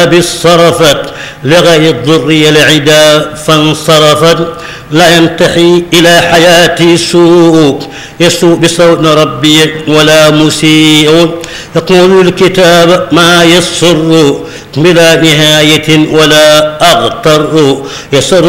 بالصرفت لغير الضر العدا فانصرفت لا ينتحي إلى حياتي سوء يسوء بصون ربي ولا مسيء يقول الكتاب ما يسر بلا نهاية ولا أغتر يسر